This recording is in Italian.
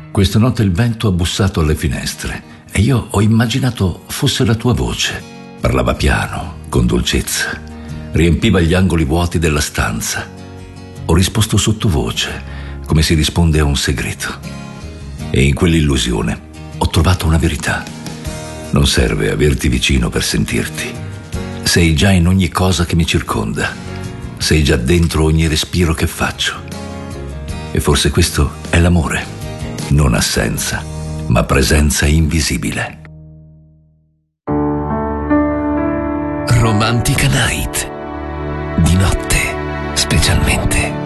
Questa notte il vento ha bussato alle finestre e io ho immaginato fosse la tua voce. Parlava piano, con dolcezza, riempiva gli angoli vuoti della stanza. Ho risposto sottovoce, come si risponde a un segreto. E in quell'illusione ho trovato una verità. Non serve averti vicino per sentirti. Sei già in ogni cosa che mi circonda. Sei già dentro ogni respiro che faccio. E forse questo è l'amore. Non assenza, ma presenza invisibile. Romantica Night. Di notte, specialmente.